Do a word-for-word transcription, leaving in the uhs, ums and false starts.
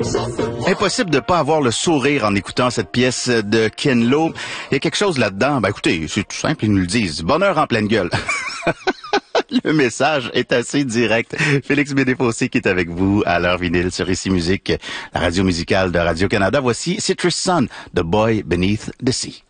Impossible de pas avoir le sourire en écoutant cette pièce de Ken Lo. Il y a quelque chose là-dedans. Ben écoutez, c'est tout simple, ils nous le disent. Bonheur en pleine gueule. Le message est assez direct. Félix Bédéfossé qui est avec vous à l'heure vinyle sur Ici Musique, la radio musicale de Radio-Canada. Voici Citrus Sun, The Boy Beneath the Sea.